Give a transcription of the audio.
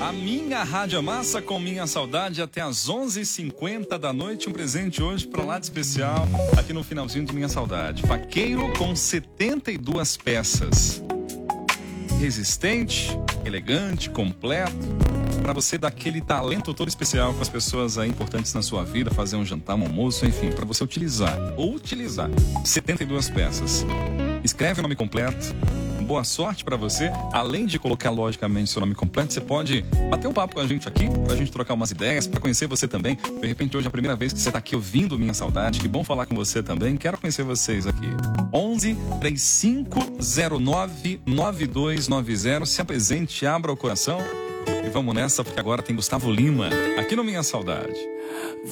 A minha Rádio Massa com Minha Saudade até às 11h50 da noite. Um presente hoje para lá de especial aqui no finalzinho de Minha Saudade. Faqueiro com 72 peças. Resistente, elegante, completo. Para você dar aquele talento todo especial com as pessoas aí importantes na sua vida, fazer um jantar, um almoço, enfim, para você utilizar. 72 peças. Escreve o nome completo. Boa sorte para você. Além de colocar, logicamente, seu nome completo, você pode bater um papo com a gente aqui, pra gente trocar umas ideias, para conhecer você também. De repente, hoje é a primeira vez que você tá aqui ouvindo Minha Saudade. Que bom falar com você também. Quero conhecer vocês aqui. 11-3509-9290. Se apresente, abra o coração. E vamos nessa, porque agora tem Gustavo Lima aqui no Minha Saudade.